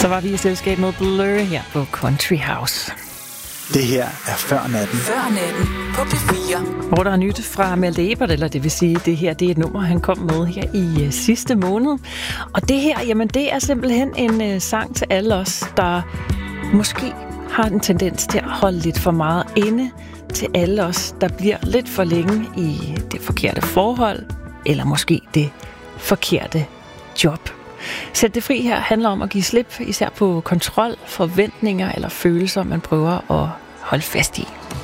Så var vi i selskab med Blur her på Country House. Det her er Før Natten. Før Natten på P4. Hvor der er nyt fra Malte Ebert, eller det vil sige, det her det er et nummer, han kom med her i sidste måned. Og det her, jamen det er simpelthen en sang til alle os, der måske har en tendens til at holde lidt for meget inde, til alle os, der bliver lidt for længe i det forkerte forhold, eller måske det forkerte job. Sæt det fri her handler om at give slip, især på kontrol, forventninger eller følelser, man prøver at holde fast i.